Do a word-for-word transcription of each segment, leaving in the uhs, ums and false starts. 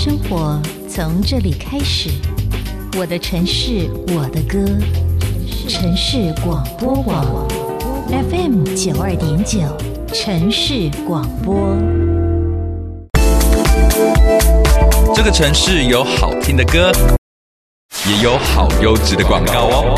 生活从这里开始，我的城市我的歌，城市广播网 F M 九二点九，城市广播。 这个城市有好听的歌，也有好优质的广告哦。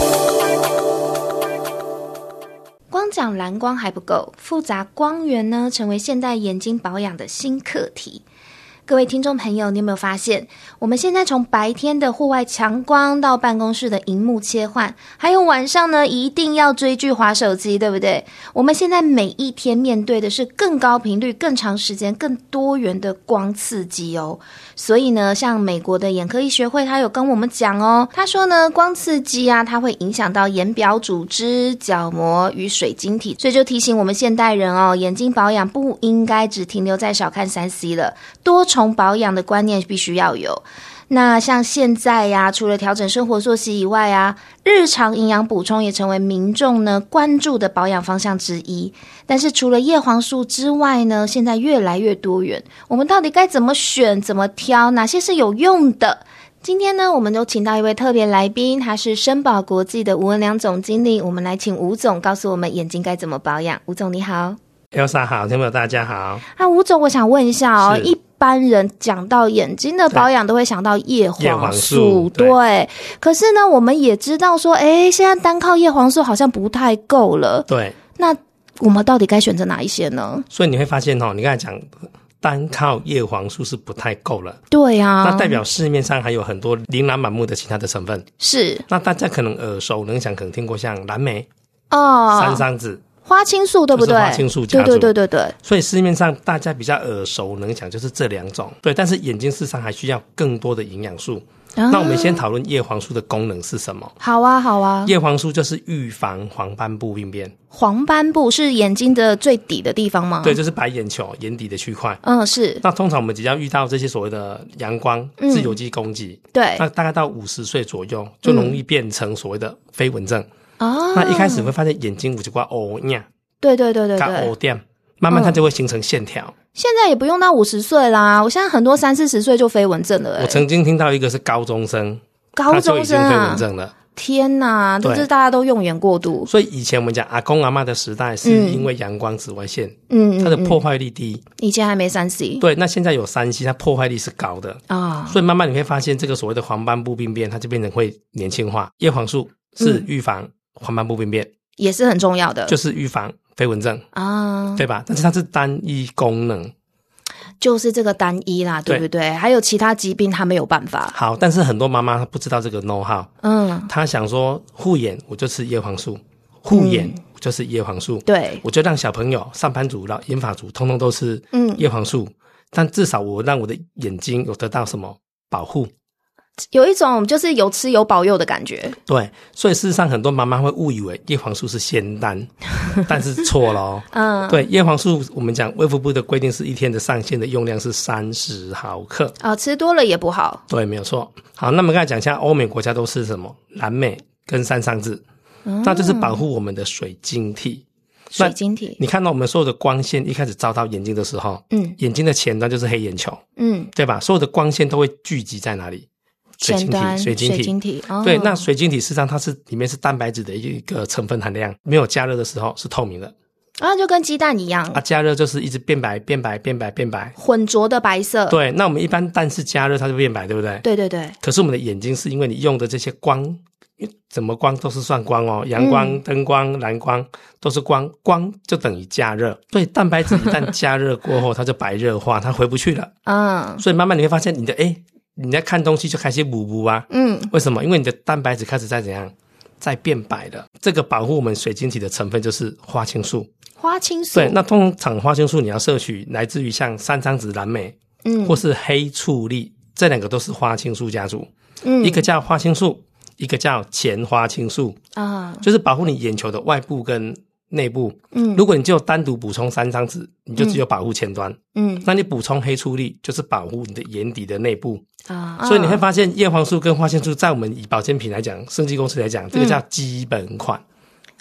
光讲蓝光还不够，复杂光源呢，成为现代眼睛保养的新课题。各位听众朋友，你有没有发现，我们现在从白天的户外强光到办公室的萤幕切换，还有晚上呢一定要追剧滑手机，对不对？我们现在每一天面对的是更高频率、更长时间、更多元的光刺激哦。所以呢，像美国的眼科医学会，他有跟我们讲哦，他说呢，光刺激啊，它会影响到眼表组织、角膜与水晶体，所以就提醒我们现代人哦，眼睛保养不应该只停留在少看 三 C 了，多重保养的观念必须要有。那像现在呀、啊，除了调整生活作息以外啊，日常营养补充也成为民众呢关注的保养方向之一。但是除了叶黄素之外呢，现在越来越多元，我们到底该怎么选、怎么挑，哪些是有用的？今天呢，我们都请到一位特别来宾，他是申宝国际的吴文良总经理。我们来请吴总告诉我们眼睛该怎么保养。吴总你好。 Elsa 好，听众朋友大家好。 啊，吴总，我想问一下哦，一般人讲到眼睛的保养都会想到叶黄素， 叶黄素对, 对。可是呢，我们也知道说，哎，现在单靠叶黄素好像不太够了。 对。 那我们到底该选择哪一些呢？ 所以你会发现哦，你刚才讲单靠叶黄素是不太够了。 对啊。 那代表市面上还有很多琳琅满目的其他的成分。 是。 那大家可能耳熟能详，可能听过像蓝莓、 哦、 山桑子。 花青素对不对？ 就是花青素家族， 对对对对对。 所以市面上大家比较耳熟能详就是这两种，对。但是眼睛事实上还需要更多的营养素。啊、那我们先讨论叶黄素的功能是什么？ 好啊，好啊。 叶黄素就是预防黄斑部病变。 黄斑部是眼睛的最底的地方吗？ 对，就是白眼球眼底的区块。 嗯，是。 那通常我们只要遇到这些所谓的阳光、 嗯、 自由基攻击， 对， 那大概到五十岁左右就容易变成所谓的飞蚊症。 哦、 嗯，那一开始会发现眼睛有一块乌影。 对对对对对， 它点慢慢它就会形成线条、嗯。 现在也不用到五十岁啦，我现在很多三四十岁就飞蚊症了、欸。 我曾经听到一个是高中生， 高中生啊， 他就已经飞蚊症了。 天哪，这是大家都用眼过度。 所以以前我们讲阿公阿嬷的时代，是因为阳光紫外线，嗯，它的破坏力低。 以前还没三 C， 对，那现在有三 C， 它破坏力是高的啊、哦，所以慢慢你会发现这个所谓的黄斑部病变，它就变成会年轻化。叶黄素是预防黄斑部病变、嗯， 也是很重要的， 就是预防飞蚊症啊， 对吧？但是它是单一功能， 就是这个单一啦，对不对？还有其他疾病它没有办法。 好，但是很多妈妈她不知道这个 know how， 嗯，她想说护眼我就吃叶黄素，护眼我就吃叶黄素， 对， 我就让小朋友、上班族、老银发族通通都吃叶黄素、嗯，但至少我让我的眼睛有得到什么保护。 有一种就是有吃有保佑的感觉。 对，所以事实上很多妈妈会误以为叶黄素是仙丹，但是错了哦。嗯，对，叶黄素我们讲卫福部的规定是一天的上限的用量是三十毫克啊、哦，吃多了也不好。 对，没有错。好，那么刚才讲一下欧美国家都是什么蓝莓跟山桑子、嗯，那就是保护我们的水晶体。 水晶体， 你看到我们所有的光线一开始照到眼睛的时候，嗯，眼睛的前端就是黑眼球，嗯，对吧？所有的光线都会聚集在哪里？水晶体，水晶体， 水晶体、哦、 对，那水晶体事实上它是里面是蛋白质的一个成分含量，没有加热的时候是透明的啊，就跟鸡蛋一样啊，加热就是一直变白变白变白变白， 混浊的白色。 对，那我们一般蛋是加热它就变白，对不对？ 对对对。可是我们的眼睛是因为你用的这些光，怎么光都是算光哦，阳光、嗯、灯光、蓝光都是光，光就等于加热。所以蛋白质一旦加热过后，它就白热化，它回不去了。嗯，所以慢慢你会发现你的诶你在看东西就开始模糊啊，嗯，为什么？因为你的蛋白质开始在怎样，在变白了。这个保护我们水晶体的成分就是花青素。 花青素， 对，那通常花青素你要摄取来自于像山桑子、蓝莓，嗯，或是黑醋栗，这两个都是花青素家族。嗯，一个叫花青素，一个叫前花青素啊，就是保护你眼球的外部跟内部。嗯，如果你就单独补充山桑子，你就只有保护前端。嗯，那你补充黑醋栗，就是保护你的眼底的内部。啊，所以你会发现叶黄素跟花青素在我们以保健品来讲，生技公司来讲，这个叫基本款。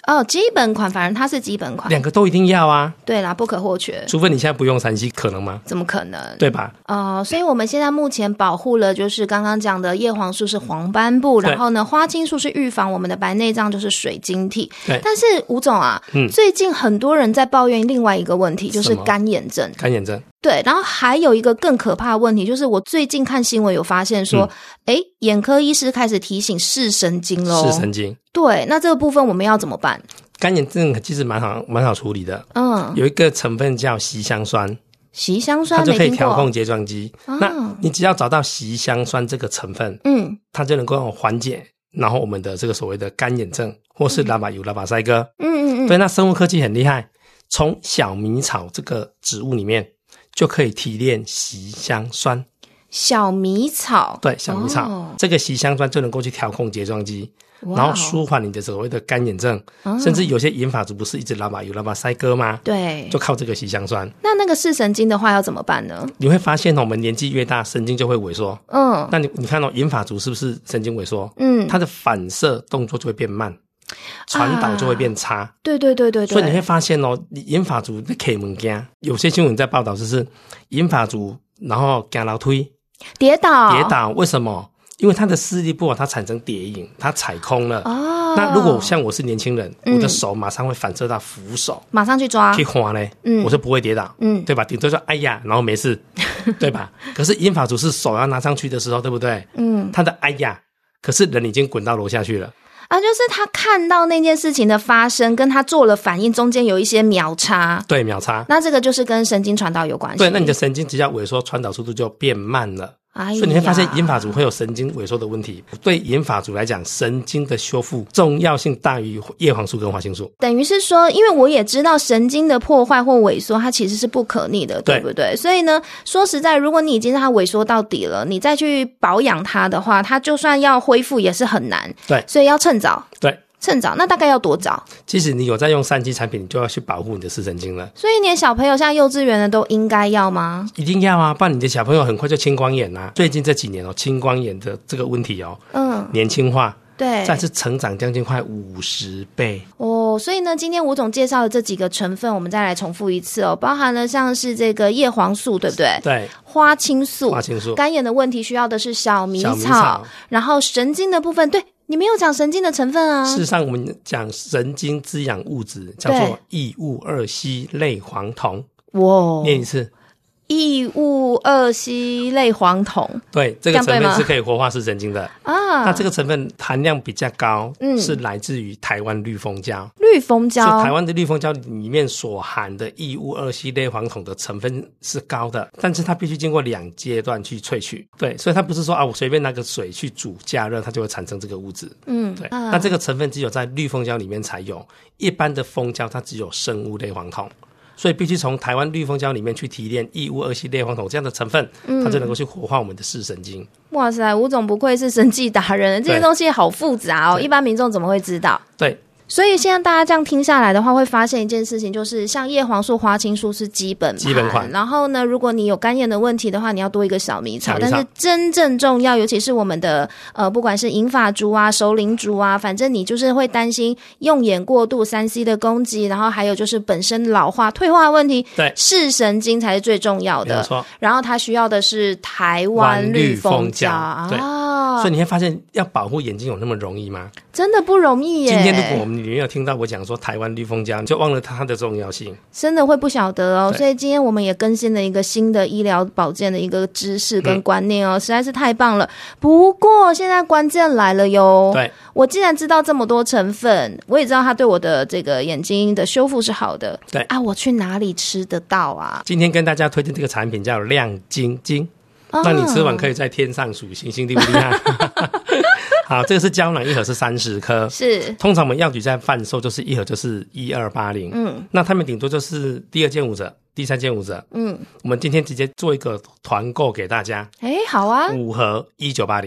哦，基本款，反正它是基本款， 两个都一定要啊。 对啦，不可或缺。 除非你现在不用三 C， 可能吗？ 怎么可能？ 对吧？ 哦、呃，所以我们现在目前保护了，就是刚刚讲的叶黄素是黄斑部，然后呢，花青素是预防我们的白内障，就是水晶体。 对。 但是吴总啊，嗯，最近很多人在抱怨另外一个问题，就是干眼症。 干眼症。 对，然后还有一个更可怕的问题，就是我最近看新闻有发现说，哎、嗯，眼科医师开始提醒视神经咯。 视神经。 对，那这个部分我们要怎么办？ 干眼症其实蛮好蛮好处理的。嗯，有一个成分叫硒香酸。 硒香酸它就可以调控睫状肌。 哦、 那你只要找到硒香酸这个成分，嗯，它就能够缓解，然后我们的这个所谓的干眼症，或是拉巴油、拉巴塞哥。嗯嗯嗯。对，那生物科技很厉害，从小米草这个植物里面就可以提炼硒香酸。 小米草。 对，小米草、哦、这个硒香酸就能够去调控睫状肌，然后舒缓你的所谓的干眼症、哦、甚至有些银发族不是一直拉巴油、拉巴塞哥吗？ 对， 就靠这个硒香酸。 那那个视神经的话要怎么办呢？ 你会发现、哦、我们年纪越大神经就会萎缩。嗯，那你你看到、哦、银发族是不是神经萎缩？嗯，它的反射动作就会变慢，传导就会变差、啊、 对对对对对。 所以你会发现哦，银发族在骑门走，有些新闻在报道就是银发族然后走楼梯跌倒跌倒，为什么？因为他的视力不好，他产生跌影，他踩空了。哦，那如果像我是年轻人、嗯、我的手马上会反射到扶手， 马上去抓去滑呢，嗯，我就不会跌倒，嗯，对吧？顶多说哎呀，然后没事，对吧？可是银发族是手要拿上去的时候，对不对？嗯，他的哎呀，可是人已经滚到楼下去了。 啊，就是他看到那件事情的发生，跟他做了反应中间有一些秒差。 对，秒差。 那这个就是跟神经传导有关系。 对，那你的神经只要萎缩，传导速度就变慢了。哎、所以你会发现银发族会有神经萎缩的问题。对银发族来讲，神经的修复重要性大于叶黄素跟花青素。 等于是说，因为我也知道神经的破坏或萎缩它其实是不可逆的， 对, 对不对？所以呢，说实在，如果你已经让它萎缩到底了，你再去保养它的话，它就算要恢复也是很难。 对， 所以要趁早。 对， 趁早。那大概要多早？ 其实你有在用三 G 产品，你就要去保护你的视神经了。 所以你的小朋友像幼稚园的都应该要吗？ 一定要啊，不然你的小朋友很快就青光眼啊。最近这几年哦，青光眼的这个问题哦，嗯，年轻化， 对， 再次成长将近快五十倍哦。所以呢，今天吴总介绍的这几个成分，我们再来重复一次哦，包含了像是这个叶黄素，对不对？ 对， 花青素， 花青素， 干眼的问题需要的是小米草， 小米草， 然后神经的部分，对。你没有讲神经的成分啊。 事实上我们讲神经滋养物质叫做异戊二烯类黄酮。哇，念一次， 异戊二烯类黄酮。 对，这个成分是可以活化视神经的啊。那这个成分含量比较高，嗯，是来自于台湾绿蜂胶。 绿蜂胶， 所以台湾的绿蜂胶里面所含的异戊二烯类黄酮的成分是高的，但是它必须经过两阶段去萃取。对，所以它不是说啊，我随便拿个水去煮加热，它就会产生这个物质。嗯，对。啊、那这个成分只有在绿蜂胶里面才有，一般的蜂胶它只有生物类黄酮。所以必须从台湾绿蜂胶里面去提炼异戊二烯类黄酮这样的成分、嗯、它就能够去活化我们的视神经。 哇塞，吴总不愧是生技达人，这些东西好复杂哦，一般民众怎么会知道？ 对， 所以现在大家这样听下来的话，会发现一件事情，就是像叶黄素、花青素是基本基本款， 然后呢，如果你有干眼的问题的话，你要多一个小米草。但是真正重要，尤其是我们的呃，不管是银发族啊、熟龄族啊，反正你就是会担心用眼过度、三 C 的攻击，然后还有就是本身老化、退化的问题， 对， 视神经才是最重要的。 没错。 然后它需要的是台湾绿蜂胶啊。 对，所以你会发现要保护眼睛有那么容易吗？ 真的不容易耶。 今天如果我们你没有听到我讲说台湾绿蜂胶，你就忘了它的重要性， 真的会不晓得哦。所以今天我们也更新了一个新的医疗保健的一个知识跟观念哦、嗯、实在是太棒了。不过现在关键来了哟， 对， 我既然知道这么多成分，我也知道它对我的这个眼睛的修复是好的， 对啊，我去哪里吃得到啊？ 今天跟大家推荐这个产品叫亮晶晶，那你吃完可以在天上数星星，厉不厉害？好，这个是胶囊，一盒是三十颗， 是通常我们药局在贩售就是一盒就是一二八零，嗯，那他们顶多就是第二件五折，第三件五折，嗯，我们今天直接做一个团购给大家， 哎，好啊， 五盒一九八零，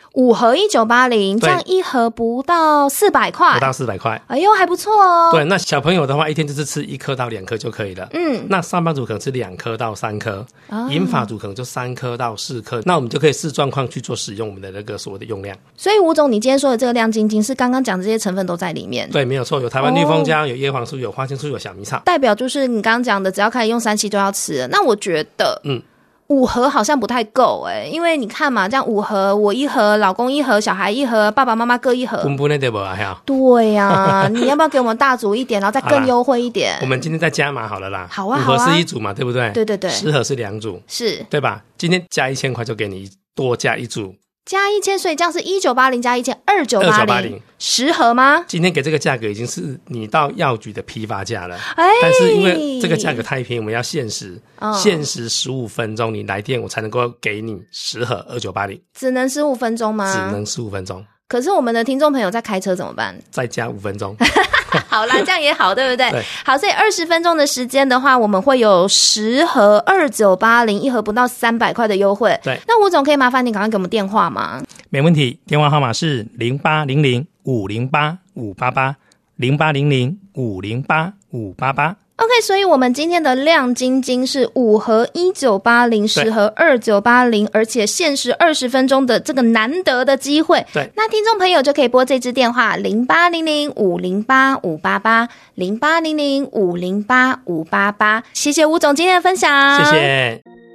五盒一九八零，这样一盒不到四百块， 不到四百块， 哎呦还不错哦。 对，那小朋友的话一天就是吃一颗到两颗就可以了。 嗯， 那上班族可能吃两颗到三颗， 哦银发族可能就三颗到四颗，那我们就可以视状况去做使用我们的那个所谓的用量。 所以吴总，你今天说的这个亮晶晶是刚刚讲的这些成分都在里面？ 对，没有错，有台湾绿蜂胶，有叶黄素，有花青素，有小米草， 代表就是你刚刚讲的，只要开始用三七就要吃了。那我觉得，嗯。五盒好像不太够哎、欸，因为你看嘛，这样五盒，我一盒，老公一盒，小孩一盒，爸爸妈妈各一盒， 分分的对不啊？ 对呀、啊，你要不要给我们大组一点，然后再更优惠一点？ 我们今天再加码好了啦。 好啊， 五盒是一组嘛，对不对？ 对对对， 十盒是两组， 是对吧？今天加一千块就给你多加一组。 加一千，所以这样是一九八零加一千二九八零，十盒吗？ 今天给这个价格已经是你到药局的批发价了，哎，但是因为这个价格太便宜，我们要限时，哦、限时十五分钟，你来电我才能够给你十盒二九八零， 只能十五分钟吗？ 只能十五分钟。 可是我们的听众朋友在开车怎么办？ 再加五分钟。 好啦，这样也好，对不对？ 对。 好，所以二十分钟的时间的话，我们会有十盒二九八零，一盒不到三百块的优惠。 对。 那吴总可以麻烦你赶快给我们电话吗？ 没问题，电话号码是零八零零五零八五八八零八零零五零八五八八。 OK， 所以我们今天的亮晶晶是五盒一九八零，十盒二九八零，而且限时二十分钟的这个难得的机会。 对， 那听众朋友就可以拨这支电话零八零零五零八五八八零八零零五零八五八八。谢谢吴总今天的分享， 谢谢。